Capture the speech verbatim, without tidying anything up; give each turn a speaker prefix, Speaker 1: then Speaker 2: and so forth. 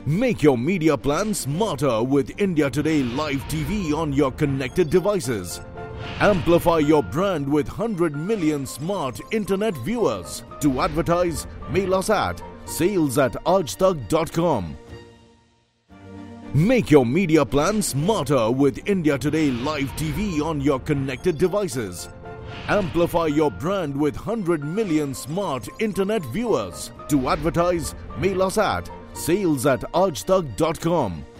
Speaker 1: Make your media plan smarter with India Today Live T V on your connected devices. Amplify your brand with one hundred million smart internet viewers. To advertise, mail us at sales at aajtak dot com. Make your media plan smarter with India Today Live T V on your connected devices. Amplify your brand with one hundred million smart internet viewers. To advertise, mail us at sales at aajtak dot com.